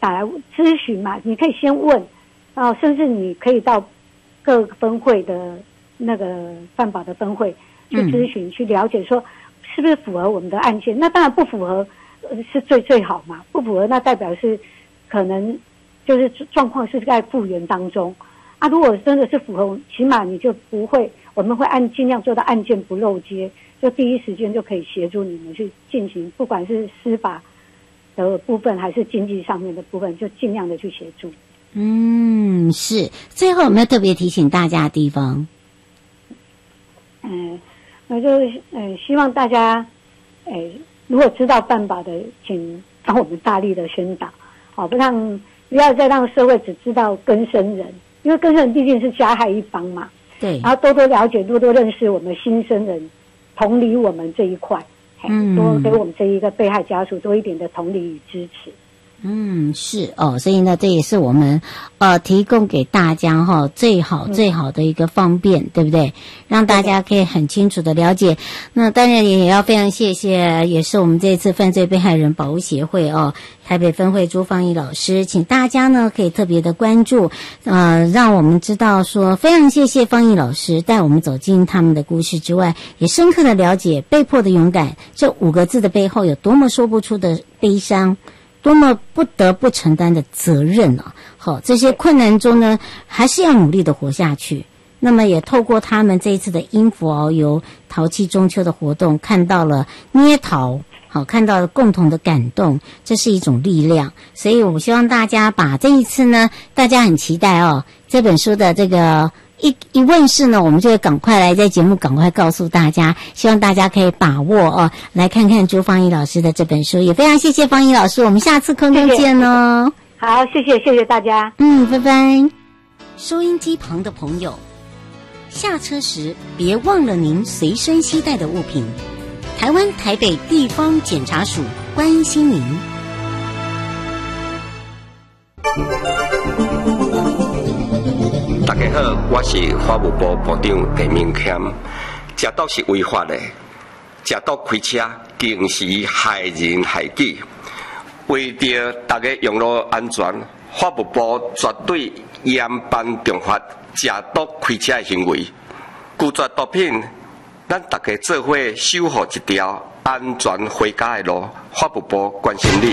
打来咨询嘛，你可以先问，然后甚至你可以到各个分会的那个犯保的分会去咨询，去了解说是不是符合我们的案件。那当然不符合是最好嘛，不符合那代表是可能就是状况是在复原当中啊。如果真的是符合，起码你就不会，我们会尽量做到案件不漏接，就第一时间就可以协助你们去进行，不管是司法的部分还是经济上面的部分，就尽量的去协助。 是。最后有没有特别提醒大家的地方？ 那就是希望大家如果知道犯保的，请帮我们大力的宣导，好，不要再让社会只知道更生人，因为更生人毕竟是加害一方嘛。 对。 然后多多了解，多多认识我们新生人，同理我们这一块，多给我们这一个被害家属多一点的同理与支持。 是哦，所以呢，这也是我们提供给大家最好的一个方便，对不对？让大家可以很清楚的了解。那当然也要非常谢谢，也是我们这一次犯罪被害人保护协会台北分会朱芳怡老师，请大家呢可以特别的关注，让我们知道说，非常谢谢芳怡老师带我们走进他们的故事之外，也深刻的了解被迫的勇敢这5个字的背后有多么说不出的悲伤。多么不得不承担的责任啊！好，这些困难中呢，还是要努力的活下去。那么也透过他们这一次的因佛遨游陶器中秋的活动，看到了捏陶，看到了共同的感动，这是一种力量。所以我希望大家把这一次呢，大家很期待这本书的这个一问世呢，我们就会赶快来在节目赶快告诉大家，希望大家可以把握来看看朱芳怡老师的这本书。也非常谢谢芳怡老师，我们下次空中见哦。 好，谢谢大家。 拜拜。收音机旁的朋友，下车时别忘了您随身携带的物品。台湾台北地方检察署关心您。 大家好，我是法务部部长陈明谦。食毒是违法的，食毒开车更是害人害己。为着大家用路安全，法务部绝对严办重罚食毒开车的行为。拒绝毒品，咱大家做伙守护一条安全回家的路。法务部关心你。